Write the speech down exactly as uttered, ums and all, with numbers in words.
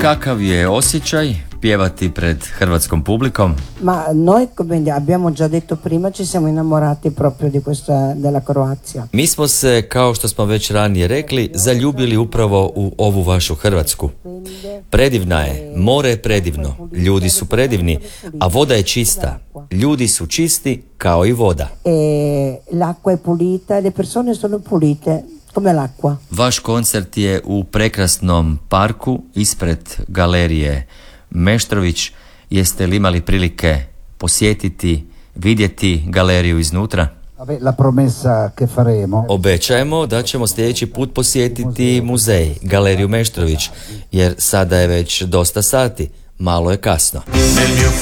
Kakav je osjećaj pjevati pred hrvatskom publikom? Ma noi, come abbiamo già detto prima, ci siamo innamorati proprio di questa della Croazia. Mi smo se, kao što smo već ranije rekli, zaljubili upravo u ovu vašu Hrvatsku. Predivna je, more je predivno, ljudi su predivni, a voda je čista. Ljudi su čisti kao i voda. E l'acqua è pulita, le persone sono pulite. Come l'acqua. Vaš koncert je u prekrasnom parku ispred galerije Meštrović. Jeste li imali prilike posjetiti, vidjeti galeriju iznutra? La promessa che faremo. Obećajemo da ćemo sljedeći put posjetiti muzej, galeriju Meštrović, jer sada je već dosta sati, malo je kasno.